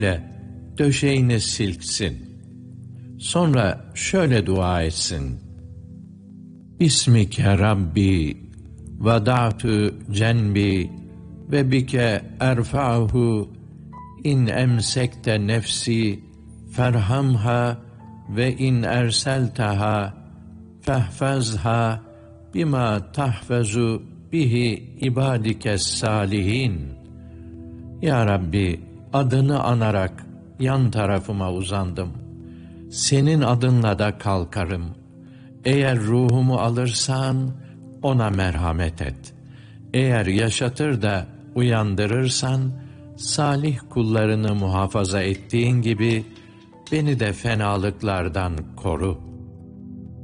döşeğini silksin. Sonra şöyle dua etsin: Bismike Rabbi vada'tu cenbi ve bike erfa'hu in emsekte nefsi ferhamha ve in erseltaha fehfazha bima tahfazu bihi ibadikes salihin. Ya Rabbi, adını anarak yan tarafıma uzandım. Senin adınla da kalkarım. Eğer ruhumu alırsan ona merhamet et. Eğer yaşatır da uyandırırsan salih kullarını muhafaza ettiğin gibi beni de fenalıklardan koru.